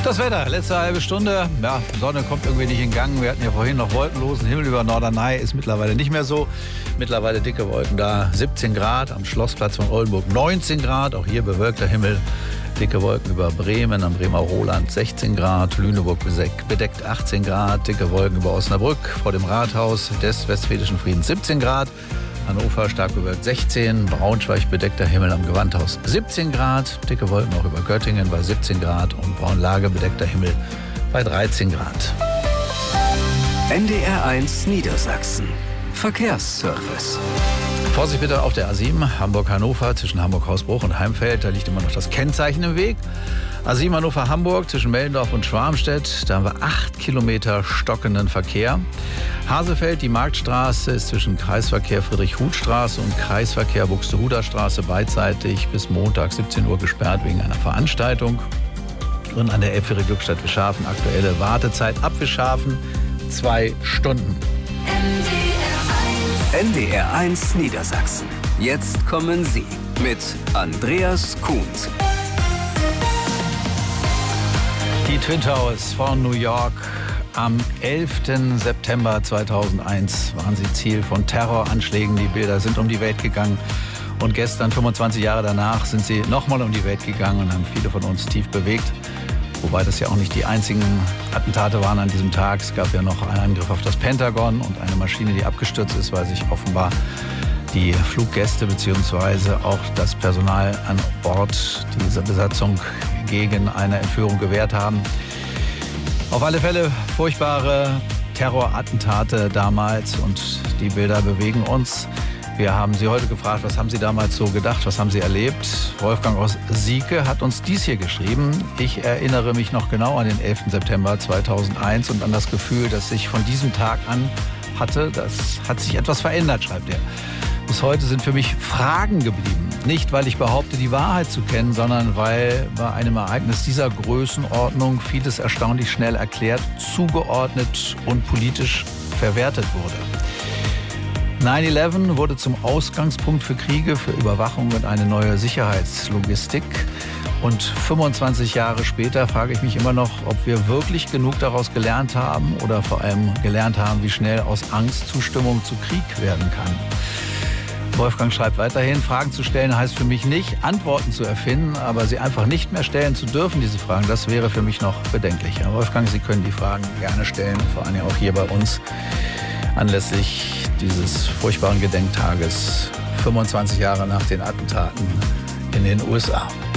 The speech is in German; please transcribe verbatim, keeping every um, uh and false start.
Das Wetter, letzte halbe Stunde. Ja, Sonne kommt irgendwie nicht in Gang. Wir hatten ja vorhin noch wolkenlosen Himmel über Norderney. Ist mittlerweile nicht mehr so. Mittlerweile dicke Wolken da. siebzehn Grad am Schlossplatz von Oldenburg. neunzehn Grad, auch hier bewölkter Himmel. Dicke Wolken über Bremen, am Bremer Roland sechzehn Grad. Lüneburg bedeckt achtzehn Grad. Dicke Wolken über Osnabrück vor dem Rathaus des Westfälischen Friedens siebzehn Grad. Hannover stark bewölkt sechzehn, Braunschweig bedeckter Himmel am Gewandhaus siebzehn Grad, dicke Wolken auch über Göttingen bei siebzehn Grad und Braunlage bedeckter Himmel bei dreizehn Grad. N D R eins Niedersachsen. Verkehrsservice. Vorsicht bitte auf der A sieben, Hamburg-Hannover, zwischen Hamburg-Hausbruch und Heimfeld. Da liegt immer noch das Kennzeichen im Weg. A sieben Hannover-Hamburg, zwischen Meldendorf und Schwarmstedt. Da haben wir acht Kilometer stockenden Verkehr. Hasefeld, die Marktstraße, ist zwischen Kreisverkehr Friedrich-Huth-Straße und Kreisverkehr Buxtehuder-Straße beidseitig bis Montag siebzehn Uhr gesperrt wegen einer Veranstaltung. Und an der Elbphäre Glückstadt Wischhafen aktuelle Wartezeit ab Wischhafen zwei Stunden. N D R eins Niedersachsen. Jetzt kommen Sie mit Andreas Kuhns. Die Twin Towers von New York. Am elften September zweitausendeins waren sie Ziel von Terroranschlägen. Die Bilder sind um die Welt gegangen. Und gestern, fünfundzwanzig Jahre danach, sind sie nochmal um die Welt gegangen und haben viele von uns tief bewegt. Wobei das ja auch nicht die einzigen Attentate waren an diesem Tag. Es gab ja noch einen Angriff auf das Pentagon und eine Maschine, die abgestürzt ist, weil sich offenbar die Fluggäste bzw. auch das Personal an Bord dieser Besatzung gegen eine Entführung gewehrt haben. Auf alle Fälle furchtbare Terrorattentate damals und die Bilder bewegen uns. Wir haben Sie heute gefragt, was haben Sie damals so gedacht, was haben Sie erlebt? Wolfgang aus Sieke hat uns dies hier geschrieben. Ich erinnere mich noch genau an den elften September zweitausendeins und an das Gefühl, das ich von diesem Tag an hatte. Das hat sich etwas verändert, schreibt er. Bis heute sind für mich Fragen geblieben. Nicht, weil ich behaupte, die Wahrheit zu kennen, sondern weil bei einem Ereignis dieser Größenordnung vieles erstaunlich schnell erklärt, zugeordnet und politisch verwertet wurde. neun elf wurde zum Ausgangspunkt für Kriege, für Überwachung und eine neue Sicherheitslogistik. Und fünfundzwanzig Jahre später frage ich mich immer noch, ob wir wirklich genug daraus gelernt haben oder vor allem gelernt haben, wie schnell aus Angst Zustimmung zu Krieg werden kann. Wolfgang schreibt weiterhin, Fragen zu stellen heißt für mich nicht, Antworten zu erfinden, aber sie einfach nicht mehr stellen zu dürfen, diese Fragen, das wäre für mich noch bedenklicher. Wolfgang, Sie können die Fragen gerne stellen, vor allem auch hier bei uns, anlässlich dieses furchtbaren Gedenktages, fünfundzwanzig Jahre nach den Attentaten in den U S A.